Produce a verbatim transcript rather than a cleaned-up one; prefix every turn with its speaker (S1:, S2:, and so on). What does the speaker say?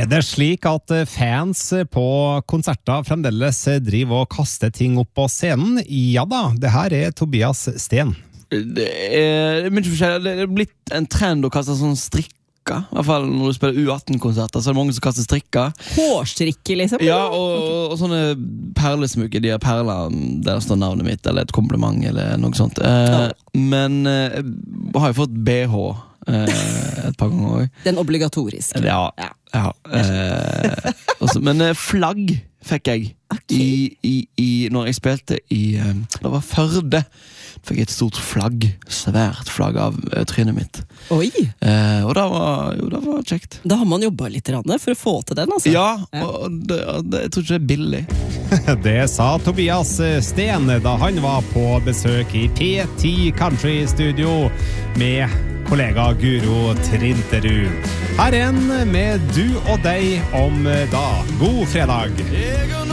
S1: Er det slik at fans på konserter fremdeles driver og kaster ting opp på scenen? Ja da, det her er Tobias Sten.
S2: Det er, det er mye forskjellig. Det er blitt en trend å kaste sånn strikker. I hvert fall når du spiller U atten-konserter, så er det mange som kaster strikker.
S3: Hårstrikker, liksom?
S2: Ja, og, og sånne perlesmykker. De har perler der det står navnet mitt, eller et kompliment, eller noe sånt. Eh, ja. Men eh, jeg har jo fått B H eh, et par ganger også.
S3: Den obligatoriske.
S2: Ja, ja. ja. Eh, også, men eh, flagg fikk jeg okay. I, i, i, når jeg spilte i eh, det var Førde. Fikk jeg et stort flagg, svært flagg av uh, trynet mitt.
S3: Oi!
S2: Eh, og det var, jo, det var kjekt.
S3: Da har man jobbet litt for å få til den, altså.
S2: Ja, og det, det, jeg tror ikke det er billig.
S1: Det sa Tobias Sten da han var på besøk i P ti Country Studio med kollega Guro Trinterud. Her er en med Du og deg om da. God fredag!